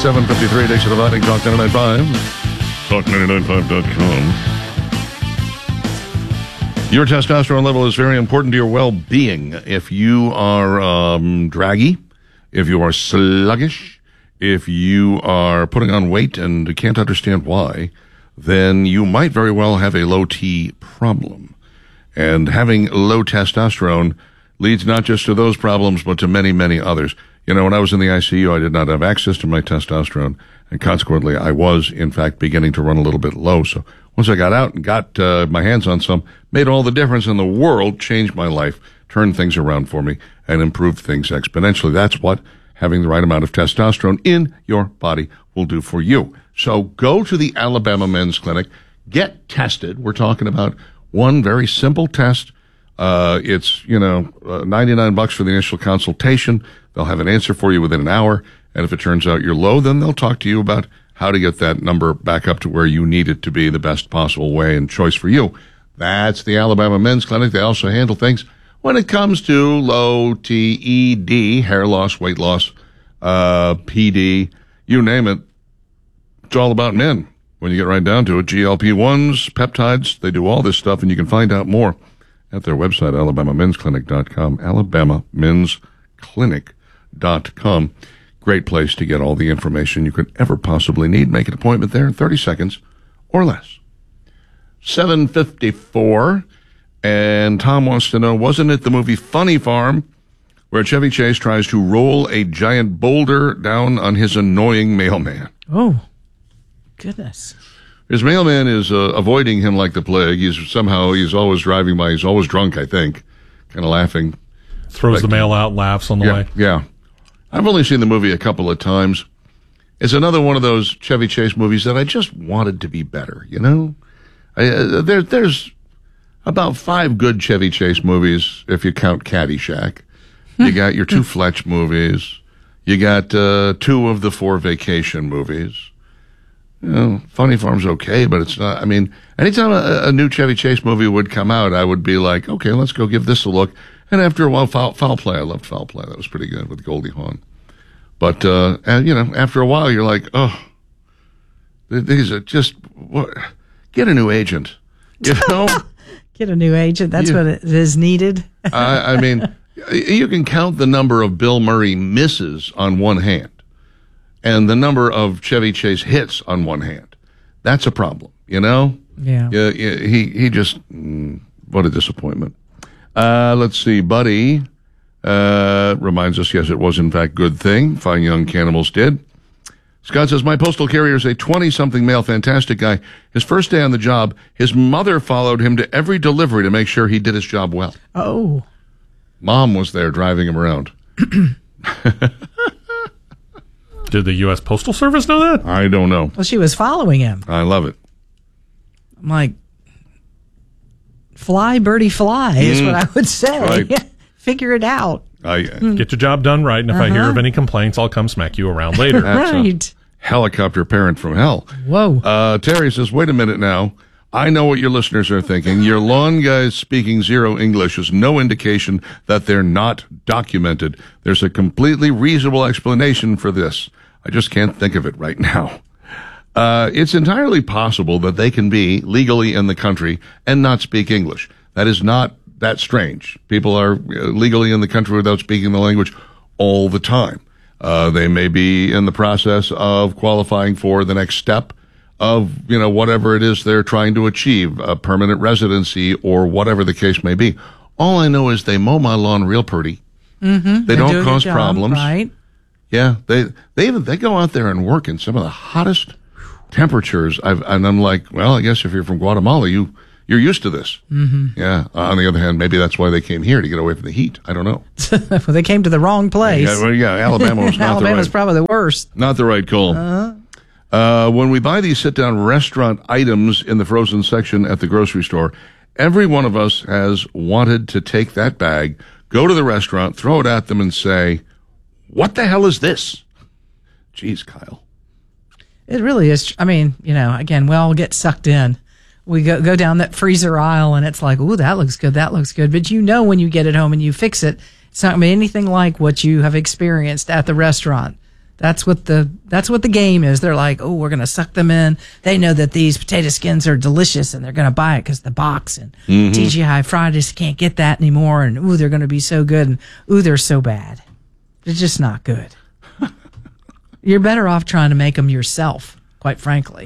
7:53, Dixon Dividing Talk 99.5. Talk995.com. Your testosterone level is very important to your well-being. If you are draggy, if you are sluggish, if you are putting on weight and can't understand why, then you might very well have a low T problem. And having low testosterone leads not just to those problems, but to many, many others. You know, when I was in the ICU, I did not have access to my testosterone, and consequently, I was, in fact, beginning to run a little bit low. So once I got out and got my hands on some, made all the difference in the world, changed my life, turned things around for me, and improved things exponentially. That's what having the right amount of testosterone in your body will do for you. So go to the Alabama Men's Clinic, get tested. We're talking about one very simple test. It's, $99 for the initial consultation. They'll have an answer for you within an hour. And if it turns out you're low, then they'll talk to you about how to get that number back up to where you need it to be the best possible way and choice for you. That's the Alabama Men's Clinic. They also handle things when it comes to low TED, hair loss, weight loss, PD, you name it. It's all about men. When you get right down to it, GLP-1s, peptides, they do all this stuff, and you can find out more at their website, alabamamensclinic.com, alabamamensclinic.com. Great place to get all the information you could ever possibly need. Make an appointment there in 30 seconds or less. 7:54, and Tom wants to know, wasn't it the movie Funny Farm where Chevy Chase tries to roll a giant boulder down on his annoying mailman? Oh, goodness. His mailman is avoiding him like the plague. He's always driving by. He's always drunk, I think, kind of laughing. Throws the mail out, laughs on the way. Yeah. I've only seen the movie a couple of times. It's another one of those Chevy Chase movies that I just wanted to be better, you know? There's about 5 good Chevy Chase movies, if you count Caddyshack. You got your 2 Fletch movies. You got 2 of the 4 Vacation movies. You know, Funny Farm's okay, but it's not. I mean, anytime a new Chevy Chase movie would come out, I would be like, okay, let's go give this a look. And after a while, Foul Play. I loved Foul Play. That was pretty good with Goldie Hawn. But, after a while, you're like, oh, these are just, what? Get a new agent. You know? Get a new agent. That's what it is needed. I mean, you can count the number of Bill Murray misses on one hand and the number of Chevy Chase hits on one hand. That's a problem, you know? Yeah. He just, what a disappointment. Let's see, Buddy reminds us, yes, it was in fact good thing. Fine young Canimals did. Scott says, my postal carrier is a 20-something male, fantastic guy. His first day on the job, his mother followed him to every delivery to make sure he did his job well. Oh. Mom was there driving him around. Did the U.S. Postal Service know that? I don't know. Well, she was following him. I love it. I'm like, fly, birdie, fly is what I would say. Right. Figure it out. Get your job done right, and if I hear of any complaints, I'll come smack you around later. Right. Helicopter parent from hell. Whoa. Terry says, wait a minute now. I know what your listeners are thinking. Your lawn guys speaking zero English is no indication that they're not documented. There's a completely reasonable explanation for this. I just can't think of it right now. It's entirely possible that they can be legally in the country and not speak English. That is not that strange. People are legally in the country without speaking the language all the time. They may be in the process of qualifying for the next step of, whatever it is they're trying to achieve, a permanent residency or whatever the case may be. All I know is they mow my lawn real pretty. Mm-hmm. They don't cause problems. Right. Yeah. They go out there and work in some of the hottest temperatures. And I'm like, well, I guess if you're from Guatemala, you're used to this. Mm-hmm. Yeah. On the other hand, maybe that's why they came here, to get away from the heat. I don't know. Well, they came to the wrong place. Alabama was not Alabama's probably the worst. Not the right call. When we buy these sit-down restaurant items in the frozen section at the grocery store, every one of us has wanted to take that bag, go to the restaurant, throw it at them, and say, what the hell is this? Jeez, Kyle. It really is. I mean, again, we all get sucked in. We go down that freezer aisle, and it's like, ooh, that looks good, that looks good. But when you get it home and you fix it, it's not going to be anything like what you have experienced at the restaurant. That's what the game is. They're like, oh, we're going to suck them in. They know that these potato skins are delicious, and they're going to buy it because the box and TGI Fridays can't get that anymore. And ooh, they're going to be so good, and ooh, they're so bad. They're just not good. You're better off trying to make them yourself, quite frankly.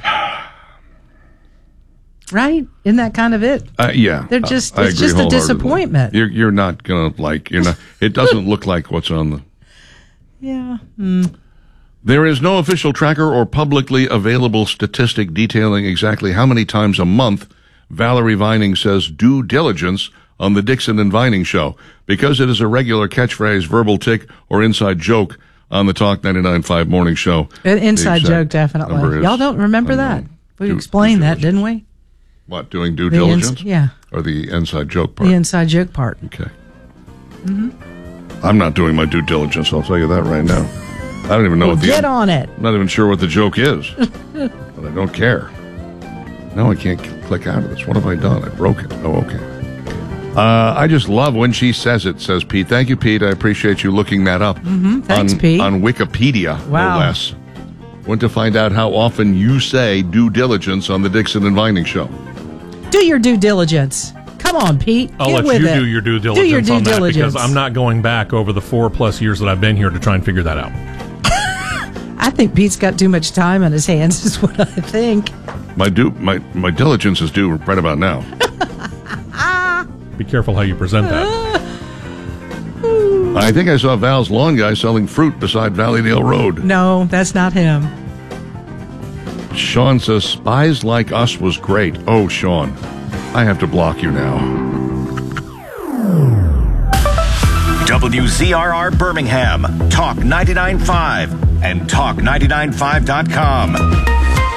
Right? Isn't that kind of it? Yeah. They're just it's just a disappointment. You're not gonna it doesn't look like what's on the. Yeah. There is no official tracker or publicly available statistic detailing exactly how many times a month Valerie Vining says due diligence on the Dixon and Vining show, because it is a regular catchphrase, verbal tick, or inside joke on the Talk 99.5 morning show. An inside joke, definitely. Y'all don't remember that? We explained that, didn't we? What, doing due diligence? Yeah. Or the inside joke part? The inside joke part. Okay. I'm not doing my due diligence, I'll tell you that right now. I don't even know what get on it. I'm not even sure what the joke is. But I don't care. No, I can't click out of this. What have I done? I broke it. Oh, okay. I just love when she says it, says Pete. Thank you, Pete. I appreciate you looking that up. Thanks, Pete. On Wikipedia, wow. No less. Want to find out how often you say due diligence on the Dixon and Vining show. Do your due diligence. Come on, Pete. I'll let you do your due diligence on that because I'm not going back over the 4+ years that I've been here to try and figure that out. I think Pete's got too much time on his hands is what I think. My diligence is due right about now. Be careful how you present that. I think I saw Val's lawn guy selling fruit beside Valleydale Road. No, that's not him. Sean says, Spies Like Us was great. Oh, Sean, I have to block you now. WZRR Birmingham, Talk 99.5 and Talk995.com.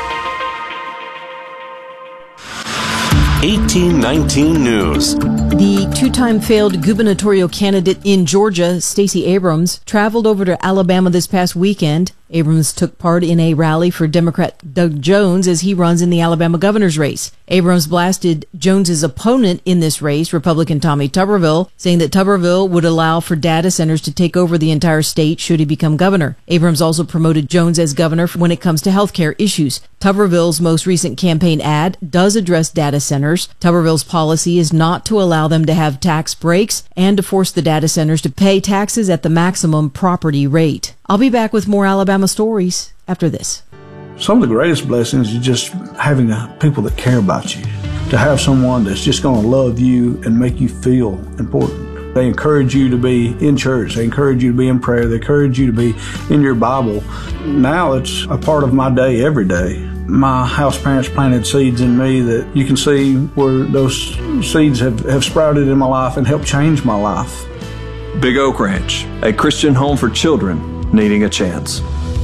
1819 News. The two-time failed gubernatorial candidate in Georgia, Stacey Abrams, traveled over to Alabama this past weekend. Abrams took part in a rally for Democrat Doug Jones as he runs in the Alabama governor's race. Abrams blasted Jones's opponent in this race, Republican Tommy Tuberville, saying that Tuberville would allow for data centers to take over the entire state should he become governor. Abrams also promoted Jones as governor when it comes to health care issues. Tuberville's most recent campaign ad does address data centers. Tuberville's policy is not to allow them to have tax breaks and to force the data centers to pay taxes at the maximum property rate. I'll be back with more Alabama stories after this. Some of the greatest blessings is just having people that care about you. To have someone that's just going to love you and make you feel important. They encourage you to be in church. They encourage you to be in prayer. They encourage you to be in your Bible. Now it's a part of my day every day. My house parents planted seeds in me that you can see where those seeds have sprouted in my life and helped change my life. Big Oak Ranch, a Christian home for children needing a chance.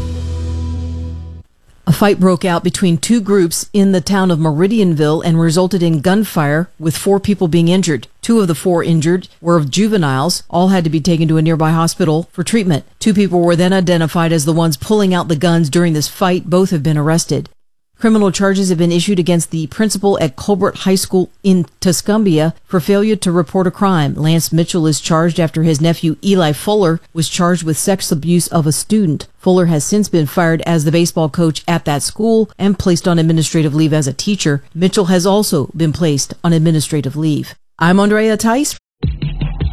A fight broke out between two groups in the town of Meridianville and resulted in gunfire, with 4 people being injured. 2 of the 4 injured were juveniles. All had to be taken to a nearby hospital for treatment. 2 people were then identified as the ones pulling out the guns during this fight. Both have been arrested. Criminal charges have been issued against the principal at Colbert High School in Tuscumbia for failure to report a crime. Lance Mitchell is charged after his nephew Eli Fuller was charged with sex abuse of a student. Fuller has since been fired as the baseball coach at that school and placed on administrative leave as a teacher. Mitchell has also been placed on administrative leave. I'm Andrea Tice.